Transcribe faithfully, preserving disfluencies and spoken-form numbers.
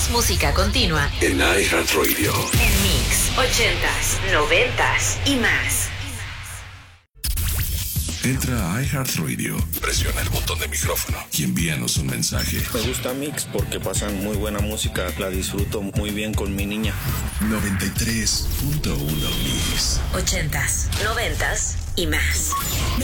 Más música continua en iHeartRadio. En Mix, ochentas, noventas y más. Entra a iHeartRadio, presiona el botón de micrófono y envíanos un mensaje. Me gusta Mix porque pasan muy buena música, la disfruto muy bien con mi niña. noventa y tres punto uno Mix. Ochentas, noventas y más.